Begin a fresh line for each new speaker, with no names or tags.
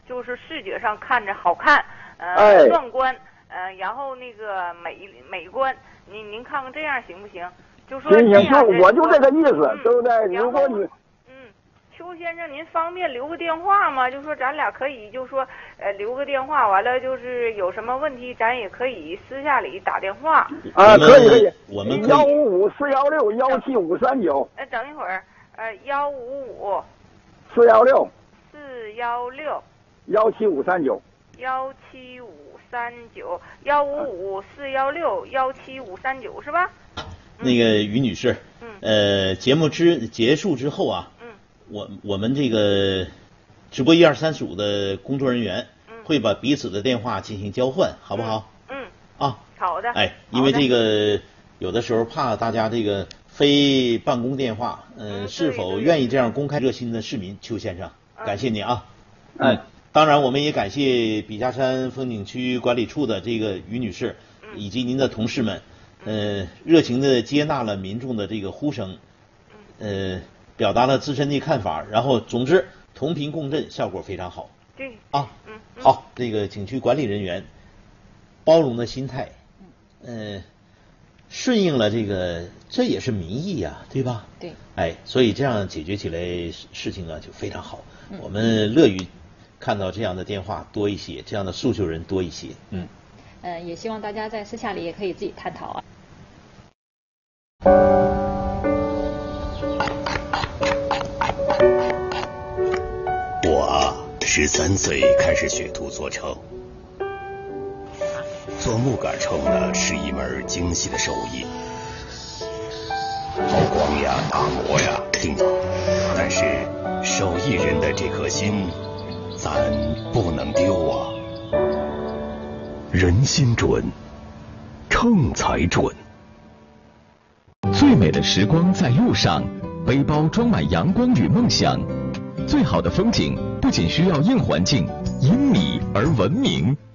就是视觉上看着好看，壮观，然后那个美观，您看看这样行不行？就说
行，我就这个意思，对不对？如果你
邱先生，您方便留个电话吗？就说咱俩可以，就说留个电话，完了就是有什么问题，咱也可以私下里打电话。
可以，
我们
155-416-17539。
等一会儿，155-416-17539。155-416-17539是吧？
那个于女士，节目结束之后啊，我们这个直播12345的工作人员会把彼此的电话进行交换，好不好？
好的。
因为这个有的时候怕大家这个非办公电话，是否愿意这样公开？热心的市民邱先生，感谢你啊。当然我们也感谢笔架山风景区管理处的这个于女士，以及您的同事们，热情的接纳了民众的这个呼声，表达了自身的看法，然后总之同频共振，效果非常好。
对
好，这个景区管理人员包容的心态，顺应了这也是民意呀，对吧？
对。
所以这样解决起来事情呢就非常好。我们乐于看到这样的电话多一些，这样的诉求人多一些。
也希望大家在私下里也可以自己探讨啊。
我13岁开始学徒做秤，做木杆秤呢是一门精细的手艺，抛光呀、打磨呀，听到，但是手艺人的这颗心，咱不能丢啊。人心准，秤才准。
最美的时光在路上，背包装满阳光与梦想。最好的风景不仅需要硬环境，因你而文明。